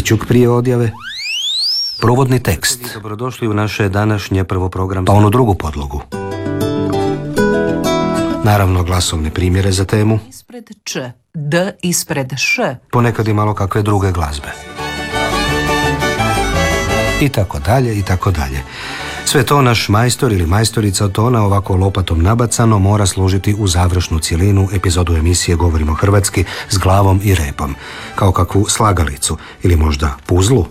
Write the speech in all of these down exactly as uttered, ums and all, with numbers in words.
Pićuk prije odjave, provodni tekst. Dobrodošli u naše današnje prvo program, pa onu drugu podlogu. Naravno glasovne primjere za temu. Ispred č, d ispred š. Ponekad i malo kakve druge glazbe. I tako dalje, i tako dalje. Sve to naš majstor ili majstorica od tona ovako lopatom nabacano mora služiti u završnu cjelinu epizodu emisije Govorimo hrvatski s glavom i repom. Kao kakvu slagalicu ili možda puzlu.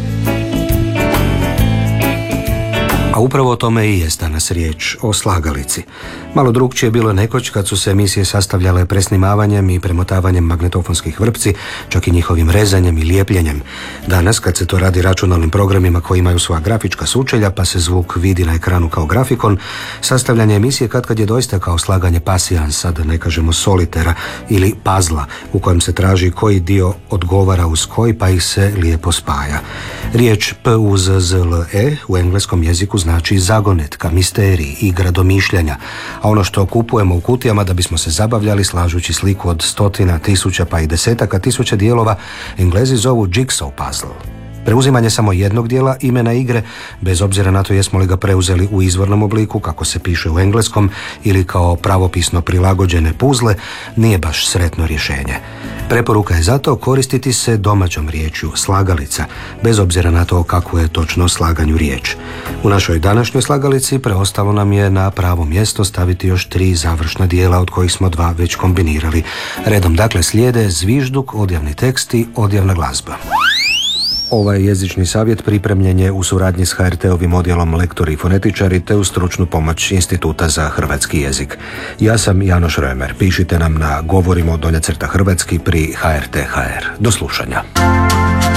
A upravo o tome i jest danas riječ, o slagalici. Malo drukčije bilo nekoć kad su se emisije sastavljale presnimavanjem i premotavanjem magnetofonskih vrpci, čak i njihovim rezanjem i lijepljenjem. Danas, kad se to radi računalnim programima koji imaju svoja grafička sučelja, pa se zvuk vidi na ekranu kao grafikon, sastavljanje emisije katkad je doista kao slaganje pasijansa, da ne kažemo solitera ili pazla, u kojem se traži koji dio odgovara uz koji, pa ih se lijepo spaja. Riječ p u z z l e u engleskom jeziku znači zagonetka, misterij, igra domišljanja, a ono što kupujemo u kutijama da bismo se zabavljali slažući sliku od stotina, tisuća pa i desetaka tisuća dijelova, Englezi zovu jigsaw puzzle. Preuzimanje samo jednog dijela imena igre, bez obzira na to jesmo li ga preuzeli u izvornom obliku, kako se piše u engleskom, ili kao pravopisno prilagođene puzle, nije baš sretno rješenje. Preporuka je zato koristiti se domaćom riječju slagalica, bez obzira na to kakvu je točno slaganju riječ. U našoj današnjoj slagalici preostalo nam je na pravo mjesto staviti još tri završna dijela, od kojih smo dva već kombinirali. Redom dakle slijede zvižduk, odjavni tekst i odjavna glazba. Ovaj jezični savjet pripremljen je u suradnji s ha er te-ovim odjelom Lektori i fonetičari te uz stručnu pomoć Instituta za hrvatski jezik. Ja sam Janoš Römer. Pišite nam na govorimo dolje crta hrvatski pri ha er te kap er. Do slušanja.